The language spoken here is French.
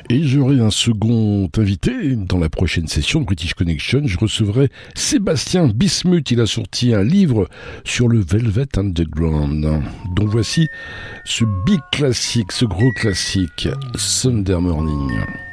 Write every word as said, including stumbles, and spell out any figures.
Et j'aurai un second invité dans la prochaine session de British Connection. Je recevrai Sébastien Bismuth. Il a sorti un livre sur le Velvet Underground. Donc voici ce big classique, ce gros classique, Sunday Morning.